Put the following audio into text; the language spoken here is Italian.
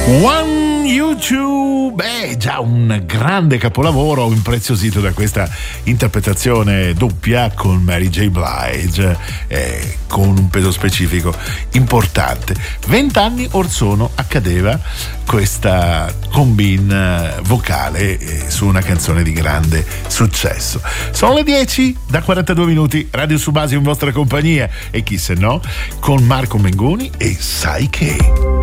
One YouTube, già un grande capolavoro impreziosito da questa interpretazione doppia con Mary J. Blige, con un peso specifico importante. 20 anni or sono accadeva questa combine vocale su una canzone di grande successo. Sono le 10 da 42 minuti, Radio Subasi in vostra compagnia e chi se no con Marco Mengoni e Sai che.